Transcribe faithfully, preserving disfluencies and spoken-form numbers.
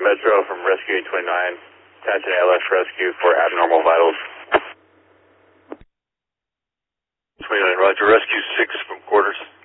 Metro from Rescue eight twenty-nine. Attention A L X Rescue for abnormal vitals. twenty-nine, Roger. Rescue six from quarters.